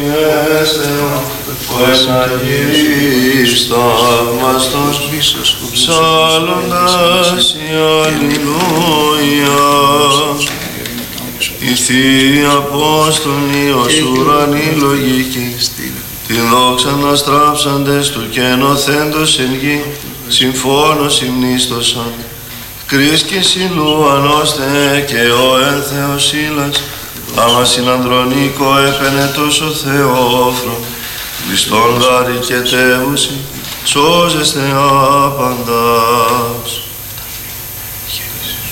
Θεό, ο εναγής θαυμαστός, ψάλλοντας η Αλληλούια. Η Θεία Απόστολοι ως ουρανή λογική, την δόξα να στράψαντες του καινοθέντος εν γη, συμφώνως υμνίστοσαν. Κρίσκη Σιλουανώστε και ο εν Θεός Σύλλας, άμα συνανδρονίκο έπαινε τόσο Θεόφρο, Χριστόν γαρικετεύουσι, σώζεστε άπαντας.